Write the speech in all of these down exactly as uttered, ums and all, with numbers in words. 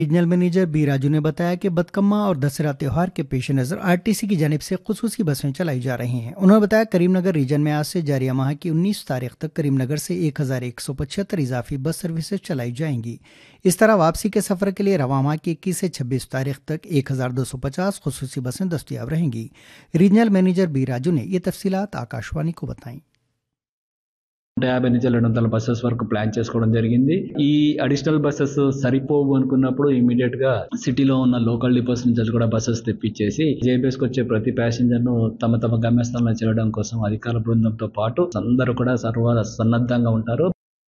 Regional manager B Raju ने बताया कि बदकम्मा और दशहरा त्यौहार के पेश नज़र आरटीसी की जानिब से खुसूसी बसें चलाई जा रही हैं। उन्होंने बताया करीमनगर रीजन में आज से जारी माह की उन्नीस तारीख तक करीमनगर से एक हज़ार एक सौ पचहत्तर इजाफी बस सर्विसेज चलाई जाएंगी। इस तरह वापसी के सफ़र के लिए रवा माह की इक्कीस से छब्बीस तारीख तक एक हज़ार दो सौ पचास खुसूसी बसें दस्तियाब रहेंगी। रीजनल मैनेजर बी राजू ने ये तफसीलात आकाशवाणी को बताई। నూట యాభై నుంచి రెండు వందల బస్సెస్ వరకు ప్లాన్ చేసుకోవడం జరిగింది. ఈ అడిషనల్ బస్సెస్ సరిపోవు అనుకున్నప్పుడు ఇమీడియట్ గా సిటీలో ఉన్న లోకల్ డిపోస్ నుంచి కూడా బస్సెస్ తెప్పించేసి జేబీఎస్ కి వచ్చే ప్రతి ప్యాసింజర్ ను తమ తమ గమ్యస్థానాలకు చేరడం కోసం అధికార బృందంతో పాటు అందరూ కూడా సర్వ సన్నద్ధంగా ఉంటారు.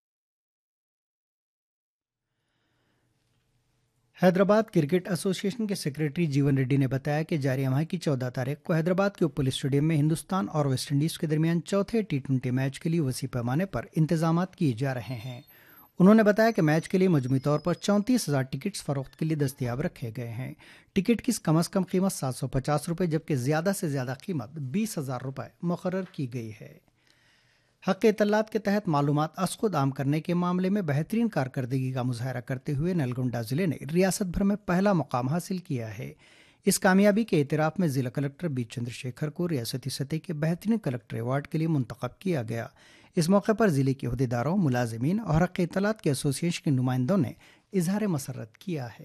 हैदराबाद क्रिकेट एसोसिएशन के सेक्रेटरी जीवन रेड्डी ने बताया कि जारी माह की चौदह तारीख को हैदराबाद के उपल स्टेडियम में हिंदुस्तान और वेस्टइंडीज के दरमियान चौथे टी ट्वेंटी मैच के लिए वसी पैमाने पर इंतजाम किए जा रहे हैं। उन्होंने बताया कि मैच के लिए मजमूई तौर पर चौंतीस हजार टिकट्स फरोख्त के लिए दस्तियाब रखे गए हैं। टिकट की कम अज कम कीमत सात सौ पचास रुपये जबकि ज्यादा से ज्यादा कीमत बीस हजार रुपये मुकर्रर की गई है। हक़ इत्तलात के तहत मालूमात अज़ख़ुद आम करने के मामले में बेहतरीन कारकर्दगी का मुजाहरा करते हुए नलगोंडा जिले ने रियासत भर में पहला मुकाम हासिल किया है। इस कामयाबी के एतराफ़ में जिला कलेक्टर बी चंद्रशेखर को रियासती सतह के बेहतरीन कलेक्टर अवार्ड के लिए मुंतखब किया गया। इस मौके पर जिले के अहदेदारों, मुलाजिमीन और हक़ इत्तलात के एसोसिएशन के नुमाइंदों ने इजहार मसर्रत किया है।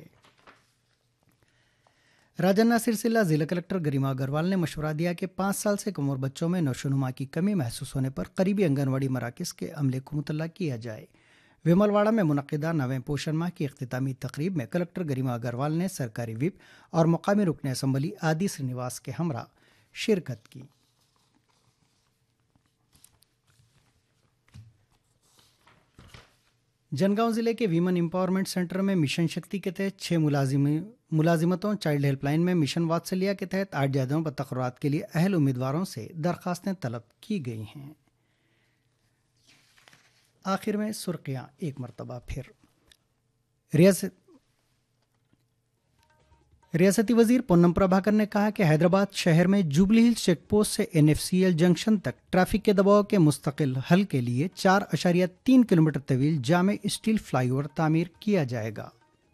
राजन्ना सिरसिला जिला कलेक्टर गरिमा अग्रवाल ने मशवरा दिया कि पाँच साल से कम उम्र बच्चों में नशोनुमा की कमी महसूस होने पर करीबी आंगनवाड़ी मराकज़ के अमले को मुतल्ला किया जाए। विमलवाड़ा में मुनक़िदा नवें पोषण माह की इख्तितामी तकरीब में कलेक्टर गरिमा अग्रवाल ने सरकारी विप और मुकामी रुकन असम्बली आदि श्रीनिवास के हमरा शिरकत की। जनगांव जिले के वीमन एम्पावरमेंट सेंटर में मिशन शक्ति के तहत छह मुलाजिम मुलाजिमतों चाइल्ड हेल्पलाइन में मिशन वात्सल्या के तहत आठ जायदाओं पर तकर्रात के लिए अहल उम्मीदवारों से दरखास्तें तलब की गई हैं। आखिर में सुर्खियां एक मरतबा फिर। रियासत रियासती वजीर पोन्नम प्रभाकर ने कहा कि हैदराबाद शहर में जुबली हिल्स चेक पोस्ट से एनएफसीएल जंक्शन तक ट्रैफिक के दबाव के मुस्तकिल हल के लिए चार अशारिया तीन किलोमीटर तवील जामे स्टील फ्लाईओवर तामीर किया जाएगा।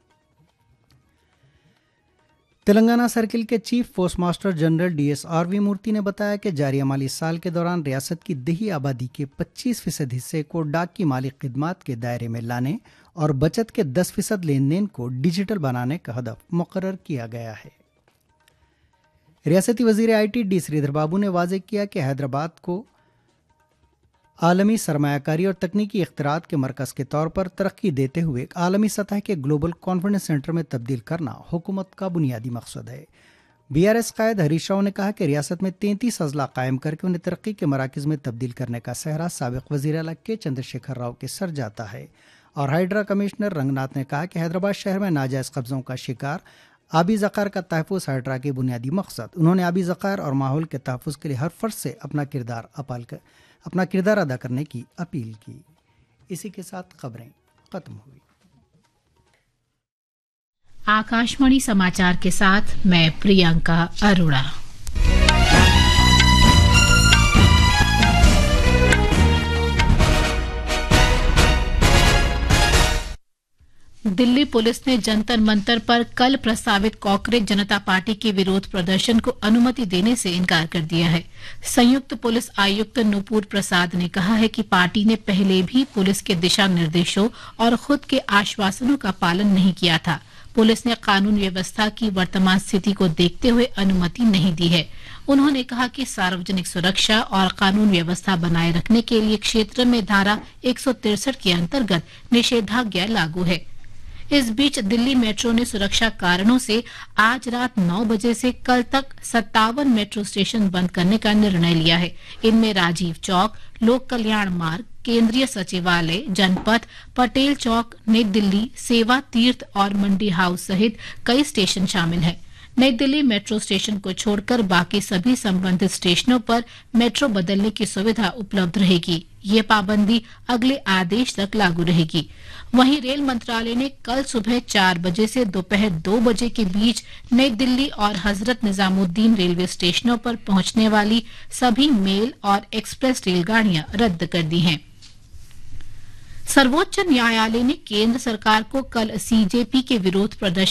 तेलंगाना सर्किल के chief post master general D S R we मूर्ति ने बताया कि जारी माली साल के दौरान रियासत की दही आबादी के पच्चीस फीसद हिस्से को डाक की माली खिदमात के दायरे में लाने और बचत के दस फीसद लेन देन को डिजिटल बनाने का हदफ मुकर्रर किया गया है। रियासती वजीर आई टी डी श्रीधर बाबू ने वाज़ेह किया कि हैदराबाद को आलमी सरमायाकारी और तकनीकी इख्तिरात के मरकज के तौर पर तरक्की देते हुए आलमी सतह के ग्लोबल कॉन्फिडेंस सेंटर में तब्दील करना हुकूमत का बुनियादी मकसद है। बीआरएस कायद हरीश राव ने कहा कि रियासत में तैंतीस अजला कायम करके उन्हें तरक्की के मराकज़ में तब्दील करने का सहरा साबिक वज़ीर आला के चंद्रशेखर राव के सर जाता है। और हाइड्रा कमिश्नर रंगनाथ ने कहा कि हैदराबाद शहर में नाजायज़ कब्जों का शिकार आबी ज़ख़ायर का तहफ़्फ़ुज़ हाइड्रा के बुनियादी मकसद। उन्होंने आबी ज़ख़ायर और माहौल के तहफ़्फ़ुज़ के लिए हर फर्ज से अपना किरदार अपाल कर अपना किरदार अदा करने की अपील की। इसी के साथ खबरें खत्म हुई। आकाशवाणी समाचार के साथ मैं प्रियंका अरोड़ा। दिल्ली पुलिस ने जंतर मंतर पर कल प्रस्तावित कॉकरेज जनता पार्टी के विरोध प्रदर्शन को अनुमति देने से इनकार कर दिया है। संयुक्त पुलिस आयुक्त नुपुर प्रसाद ने कहा है कि पार्टी ने पहले भी पुलिस के दिशा निर्देशों और खुद के आश्वासनों का पालन नहीं किया था। पुलिस ने कानून व्यवस्था की वर्तमान स्थिति को देखते हुए अनुमति नहीं दी है। उन्होंने कहा कि सार्वजनिक सुरक्षा और कानून व्यवस्था बनाए रखने के लिए क्षेत्र में धारा एक सौ तिरसठ के अंतर्गत निषेधाज्ञा लागू है। इस बीच दिल्ली मेट्रो ने सुरक्षा कारणों से आज रात नौ बजे से कल तक सत्तावन मेट्रो स्टेशन बंद करने का निर्णय लिया है। इनमें राजीव चौक, लोक कल्याण मार्ग, केंद्रीय सचिवालय, जनपथ, पटेल चौक, नई दिल्ली, सेवा तीर्थ और मंडी हाउस सहित कई स्टेशन शामिल हैं। नई दिल्ली मेट्रो स्टेशन को छोड़कर बाकी सभी संबंधित स्टेशनों पर मेट्रो बदलने की सुविधा उपलब्ध रहेगी। ये पाबंदी अगले आदेश तक लागू रहेगी। वहीं रेल मंत्रालय ने कल सुबह चार बजे से दोपहर दो बजे के बीच नई दिल्ली और हजरत निजामुद्दीन रेलवे स्टेशनों पर पहुंचने वाली सभी मेल और एक्सप्रेस रेलगाड़ियां रद्द कर दी हैं। सर्वोच्च न्यायालय ने केंद्र सरकार को कल सीजेपी के विरोध प्रदर्शन